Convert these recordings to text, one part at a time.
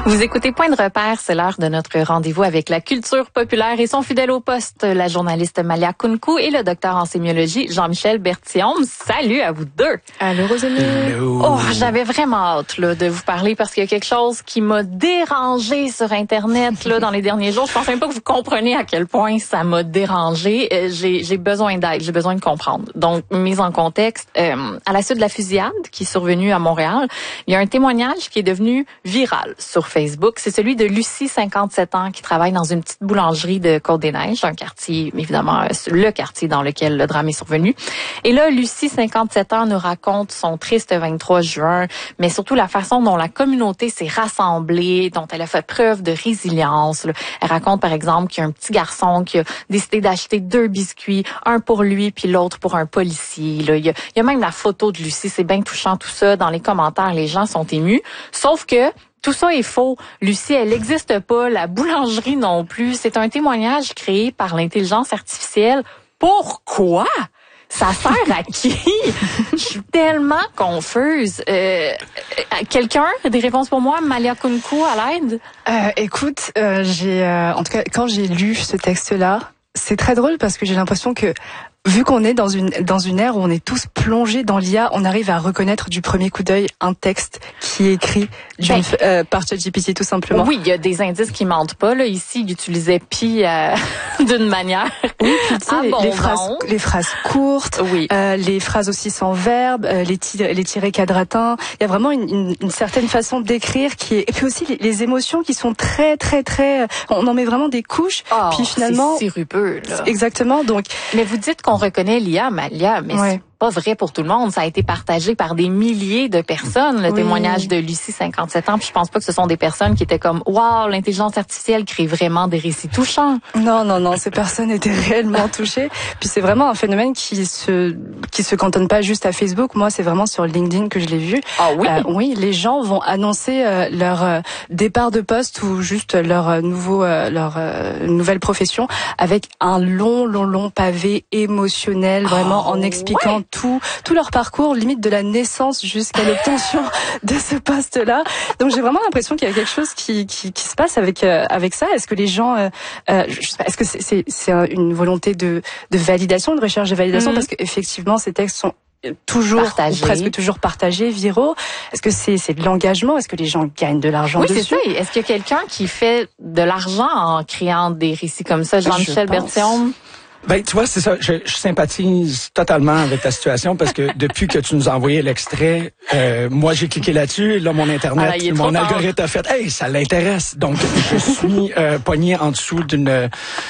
Vous écoutez Point de repère, c'est l'heure de notre rendez-vous avec la culture populaire et son fidèle au poste, la journaliste Malia Kounkou et le docteur en sémiologie Jean-Michel Berthiaume. Salut à vous deux. Allô Rosalie. Oh, j'avais vraiment hâte là, de vous parler parce qu'il y a quelque chose qui m'a dérangé sur Internet là, dans les derniers jours. Je pense même pas que vous comprenez à quel point ça m'a dérangé. J'ai besoin d'aide, j'ai besoin de comprendre. Donc, mise en contexte, à la suite de la fusillade qui est survenue à Montréal, il y a un témoignage qui est devenu viral sur Facebook. C'est celui de Lucie, 57 ans, qui travaille dans une petite boulangerie de Côte-des-Neiges, un quartier, évidemment, le quartier dans lequel le drame est survenu. Et là, Lucie, 57 ans, nous raconte son triste 23 juin, mais surtout la façon dont la communauté s'est rassemblée, dont elle a fait preuve de résilience. Elle raconte, par exemple, qu'il y a un petit garçon qui a décidé d'acheter 2 biscuits, un pour lui puis l'autre pour un policier. Il y a même la photo de Lucie, c'est bien touchant tout ça. Dans les commentaires, les gens sont émus. Sauf que tout ça est faux. Lucie, elle n'existe pas. La boulangerie non plus. C'est un témoignage créé par l'intelligence artificielle. Pourquoi? Ça sert à qui? Je suis tellement confuse. Quelqu'un a des réponses pour moi? Malia Kounkou, à l'aide? Écoute, en tout cas, quand j'ai lu ce texte-là, c'est très drôle parce que j'ai l'impression que vu qu'on est dans une ère où on est tous plongés dans l'IA, on arrive à reconnaître du premier coup d'œil un texte qui est écrit par ChatGPT tout simplement. Oui, il y a des indices qui mentent pas. Là, ici, il utilisait Pi d'une manière. Oui, puis tu sais, les phrases courtes, oui. Les phrases aussi sans verbe, les tirets quadratins. Il y a vraiment une certaine façon d'écrire qui est, et puis aussi les émotions qui sont très, très, très. On en met vraiment des couches. Oh, puis finalement, c'est sirupeux. Là. Exactement. Donc, mais vous dites qu'on reconnaît l'IA, Malia, mais c'est pas vrai pour tout le monde. Ça a été partagé par des milliers de personnes, le témoignage de Lucie, 57 ans. Puis je pense pas que ce sont des personnes qui étaient comme « Wow, l'intelligence artificielle crée vraiment des récits touchants ». Non, ces personnes étaient réellement touchées. Puis c'est vraiment un phénomène qui se cantonne pas juste à Facebook. Moi, c'est vraiment sur LinkedIn que je l'ai vu. Ah oui? Oui, les gens vont annoncer leur départ de poste ou juste leur nouvelle profession avec un long pavé émotionnel, vraiment en expliquant tout leur parcours, limite de la naissance jusqu'à l'obtention de ce poste-là. Donc j'ai vraiment l'impression qu'il y a quelque chose qui se passe avec ça. Est-ce que les gens, je sais pas, est-ce que c'est une volonté de validation, de recherche de validation, parce qu'effectivement ces textes sont toujours ou presque toujours partagés, viraux. Est-ce que c'est de l'engagement? Est-ce que les gens gagnent de l'argent dessus? Oui, c'est ça. Est-ce qu'il y a quelqu'un qui fait de l'argent en créant des récits comme ça, Jean-Michel Berthiaume? Ben, tu vois, c'est ça. Je sympathise totalement avec ta situation parce que depuis que tu nous as envoyé l'extrait, moi j'ai cliqué là-dessus. Là, mon internet, mon algorithme a fait, hey, ça l'intéresse. Donc, je suis pogné en dessous d'un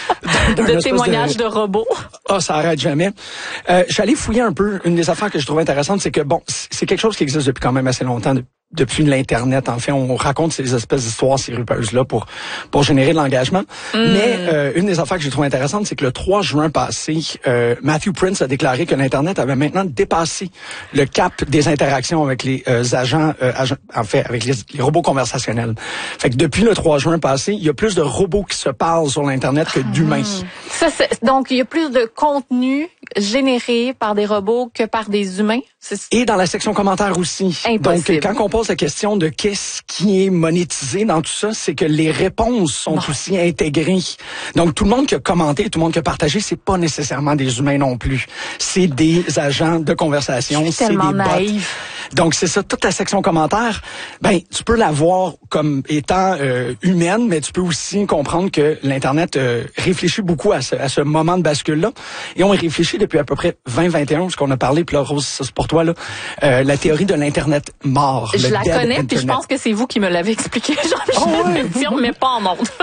témoignage de robot. Ça arrête jamais. Je suis allé fouiller un peu. Une des affaires que je trouve intéressante, c'est que c'est quelque chose qui existe depuis quand même assez longtemps. Depuis l'Internet, en fait, on raconte ces espèces d'histoires sirupeuses-là pour générer de l'engagement. Mais une des affaires que j'ai trouvé intéressante, c'est que le 3 juin passé, Matthew Prince a déclaré que l'Internet avait maintenant dépassé le cap des interactions avec les agents, en fait, avec les robots conversationnels. Fait que depuis le 3 juin passé, il y a plus de robots qui se parlent sur l'Internet que d'humains. Donc, il y a plus de contenu généré par des robots que par des humains? Et dans la section commentaires aussi. Impossible. Donc, quand on pose la question de qu'est-ce qui est monétisé dans tout ça, c'est que les réponses sont aussi intégrées. Donc, tout le monde qui a commenté, tout le monde qui a partagé, c'est pas nécessairement des humains non plus. C'est des agents de conversation, c'est des bots. Naïf. Donc, c'est ça, toute la section commentaires, tu peux la voir comme étant humaine, mais tu peux aussi comprendre que l'Internet réfléchit beaucoup à ce moment de bascule-là. Et on y réfléchit depuis à peu près 2021, ce qu'on a parlé, puis là, Rose, ça c'est pour toi, là, la théorie de l'Internet mort. Je la connais, puis je pense que c'est vous qui me l'avez expliqué, Jean-Michel, mais pas en ondes.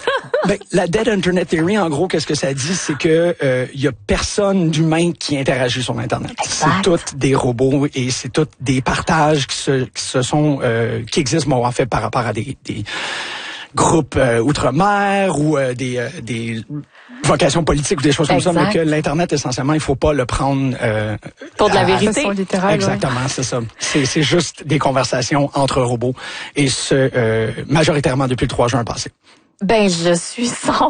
La Dead Internet Theory, en gros, qu'est-ce que ça dit? C'est que y a personne d'humain qui interagit sur l'Internet. C'est tous des robots et c'est tous des partages qui existent, en fait, par rapport à des groupes outre-mer ou des vocations politiques ou des choses comme ça, mais que l'Internet, essentiellement, il faut pas le prendre pour de la vérité. Façon littérale, exactement, c'est ça. C'est juste des conversations entre robots et majoritairement depuis le 3 juin passé. Je suis sans